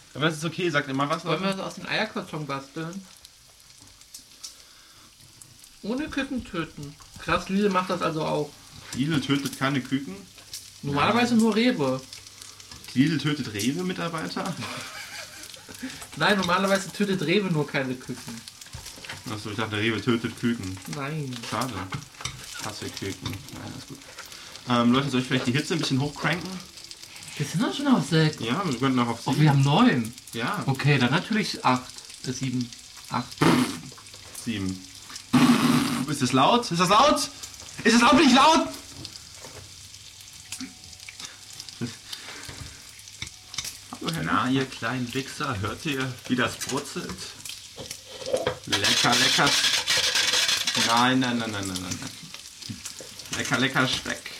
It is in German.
Aber das ist okay, sagt immer was. Wollen wir das aus dem Eierkarton basteln? Ohne Küken töten. Krass, Lidl macht das also auch. Lidl tötet keine Küken. Normalerweise nur Rewe. Lidl tötet Rewe-Mitarbeiter. Nein, normalerweise tötet Rewe nur keine Küken. Achso, ich dachte, Rewe tötet Küken. Nein. Schade. Ich hasse Küken. Nein, alles gut. Leute, soll ich vielleicht die Hitze ein bisschen hochcranken? Wir sind doch schon auf 6. Ja, wir können noch auf 7. Oh, wir haben 9. Ja. Okay, dann natürlich 8. 7. 8. 7. Ist das laut? Ist das laut? Ist das laut? Nicht laut? Na, ihr kleinen Wichser, hört ihr, wie das brutzelt? Lecker, lecker. Nein. Lecker, lecker Speck.